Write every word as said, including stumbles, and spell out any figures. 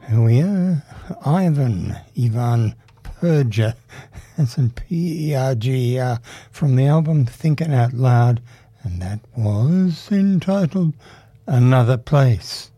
Here we are, Ivan, Ivan Perger, that's in P E R G E R, from the album Thinking Out Loud, and that was entitled Another Place.